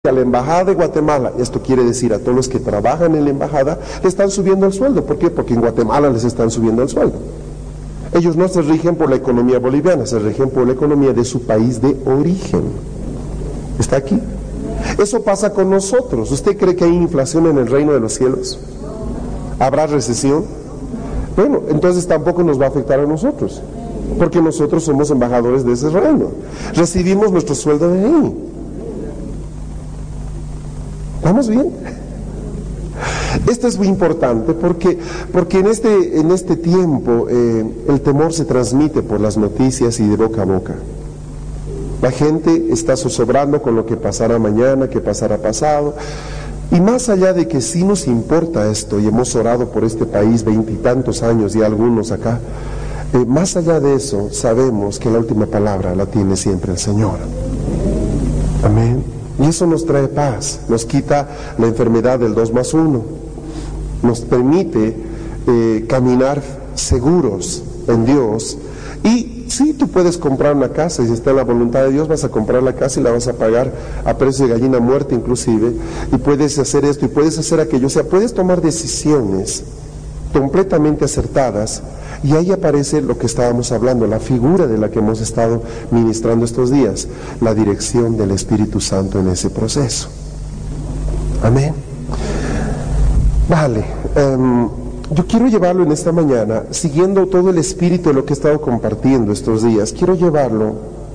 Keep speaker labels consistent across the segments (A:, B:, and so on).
A: a la embajada de Guatemala, esto quiere decir a todos los que trabajan en la embajada, le están subiendo el sueldo. ¿Por qué? Porque en Guatemala les están subiendo el sueldo. Ellos no se rigen por la economía boliviana, se rigen por la economía de su país de origen. ¿Está aquí? Eso pasa con nosotros. ¿Usted cree que hay inflación en el reino de los cielos? ¿Habrá recesión? Bueno, entonces tampoco nos va a afectar a nosotros, porque nosotros somos embajadores de ese reino. Recibimos nuestro sueldo de ahí. ¿Vamos bien? Esto es muy importante porque en este tiempo el temor se transmite por las noticias y de boca a boca. La gente está zozobrando con lo que pasará mañana, que pasará pasado. Y más allá de que sí nos importa esto, y hemos orado por este país 20 y tantos años y algunos acá, más allá de eso, sabemos que la última palabra la tiene siempre el Señor. Amén. Y eso nos trae paz, nos quita la enfermedad del 2+1, nos permite caminar seguros en Dios. Y sí, tú puedes comprar una casa, y si está en la voluntad de Dios vas a comprar la casa y la vas a pagar a precio de gallina muerta inclusive, y puedes hacer esto y puedes hacer aquello, o sea, puedes tomar decisiones completamente acertadas. Y ahí aparece lo que estábamos hablando, la figura de la que hemos estado ministrando estos días, la dirección del Espíritu Santo en ese proceso. Amén. Vale, yo quiero llevarlo en esta mañana, siguiendo todo el espíritu de lo que he estado compartiendo estos días, quiero llevarlo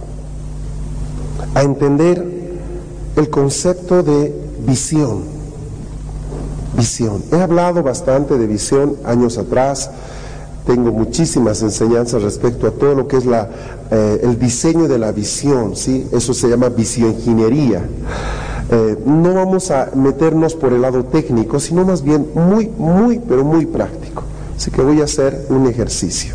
A: a entender el concepto de visión. Visión. He hablado bastante de visión años atrás. Tengo muchísimas enseñanzas respecto a todo lo que es el diseño de la visión, ¿sí? Eso se llama visioingeniería. No vamos a meternos por el lado técnico, sino más bien pero muy práctico. Así que voy a hacer un ejercicio.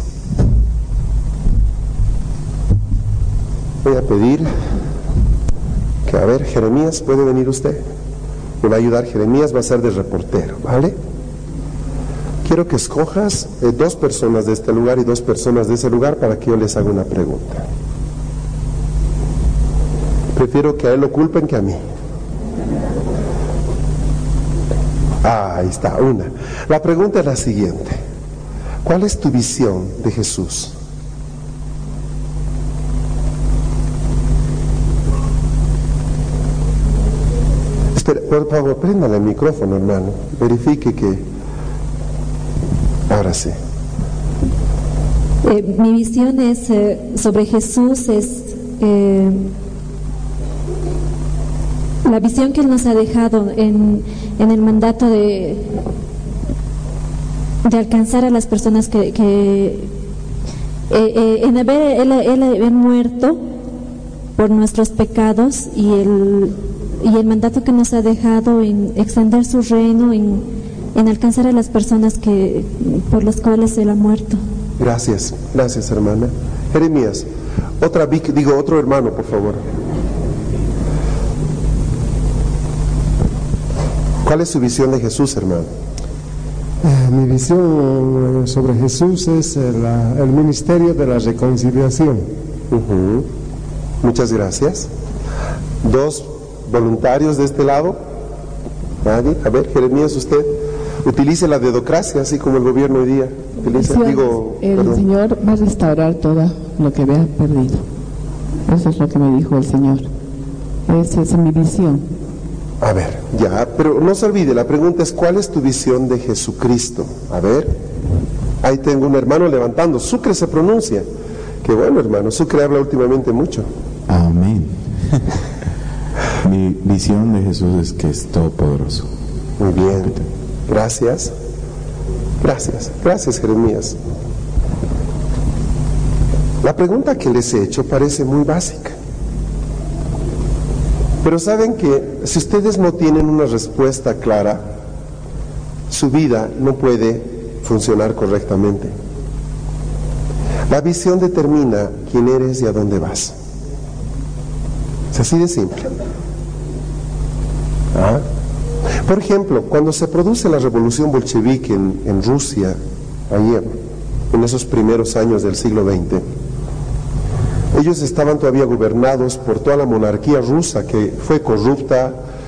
A: Voy a pedir que, a ver, Jeremías, ¿puede venir usted? Me va a ayudar Jeremías, va a ser de reportero, ¿vale? Quiero que escojas 2 personas de este lugar y 2 personas de ese lugar para que yo les haga una pregunta. Prefiero que a él lo culpen que a mí. Ahí está, una. La pregunta es la siguiente. ¿Cuál es tu visión de Jesús? Espera, por favor, préndale el micrófono, hermano. Verifique que... Ahora sí.
B: Mi visión es sobre Jesús, es la visión que Él nos ha dejado en el mandato de alcanzar a las personas en haber muerto por nuestros pecados y el mandato que nos ha dejado en extender su reino, en alcanzar a las personas por las cuales Él ha muerto.
A: Gracias, gracias, hermana. Jeremías, otro hermano, por favor. ¿Cuál es su visión de Jesús, hermano?
C: Mi visión sobre Jesús es el ministerio de la reconciliación.
A: Muchas gracias. 2 voluntarios de este lado. ¿Nadie? A ver, Jeremías, usted utilice la dedocracia, así como el gobierno hoy día utiliza.
D: El Señor va a restaurar todo lo que vea perdido. Eso es lo que me dijo el Señor. Esa es mi visión.
A: A ver, ya, pero no se olvide, la pregunta es: ¿cuál es tu visión de Jesucristo? A ver, ahí tengo un hermano levantando. Sucre se pronuncia. Qué bueno, hermano. Sucre habla últimamente mucho.
E: Amén. Mi visión de Jesús es que es todopoderoso.
A: Muy bien. Gracias. Gracias, Jeremías. La pregunta que les he hecho parece muy básica. Pero saben que si ustedes no tienen una respuesta clara, su vida no puede funcionar correctamente. La visión determina quién eres y a dónde vas. Es así de simple. Por ejemplo, cuando se produce la revolución bolchevique en Rusia, ayer, en esos primeros años del siglo XX, ellos estaban todavía gobernados por toda la monarquía rusa, que fue corrupta,